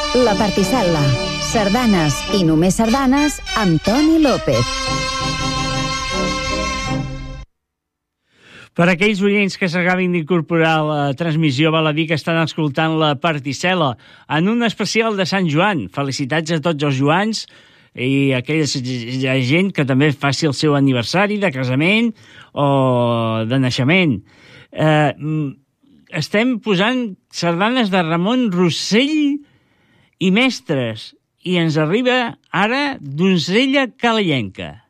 La Particel·la. Sardanes i només sardanes amb Toni López. Per aquells oients que s'acabin d'incorporar a la transmissió, val a dir que estan escoltant La Particel·la en un especial de Sant Joan. Felicitats a tots els Joans i a aquella gent que també faci el seu aniversari de casament o de naixement. Estem posant sardanes de Ramon Rossell i Mestres, i ens arriba ara Donzella Calellenca.